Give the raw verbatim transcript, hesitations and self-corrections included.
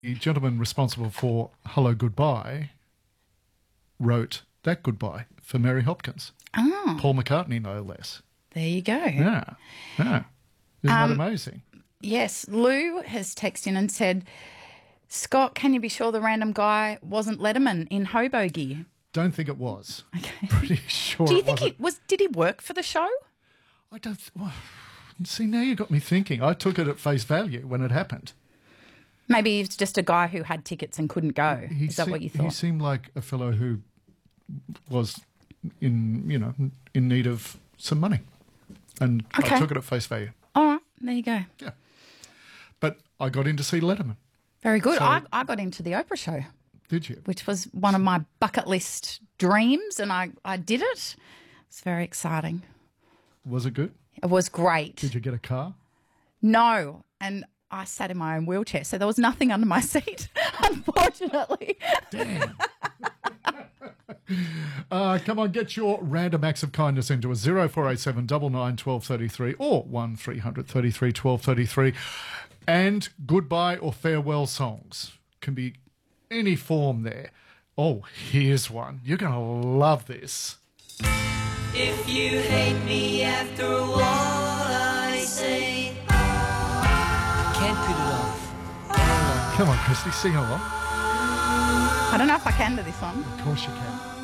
gentleman responsible for Hello Goodbye wrote that goodbye for Mary Hopkins. Oh. Paul McCartney, no less. There you go. Yeah, yeah. Isn't Um, that amazing? Yes, Lou has texted in and said, Scott, can you be sure the random guy wasn't Letterman in hobo gear? Don't think it was. Okay. Pretty sure Do you it think wasn't. he was? Did he work for the show? I don't... Well, see, now you got me thinking. I took it at face value when it happened. Maybe he's just a guy who had tickets and couldn't go. He Is that se- what you He thought? seemed like a fellow who was in, you know, in need of some money. And Okay. I took it at face value. All right, there you go. Yeah. But I got in to see Letterman. Very good. So- I, I got into the Oprah show, Did you? which was one of my bucket list dreams, and I, I did it. It's very exciting. Was it good? It was great. Did you get a car? No, and I sat in my own wheelchair, so there was nothing under my seat, unfortunately. Damn. uh, come on, get your random acts of kindness into us. zero four eight seven nine nine one two three three or one three hundred thirty-three twelve thirty-three. And goodbye or farewell songs can be any form there. Oh, here's one. You're going to love this. If you hate me after what I say, can't put it off. Come on, Christy, sing along. I don't know if I can do this one. Of course you can.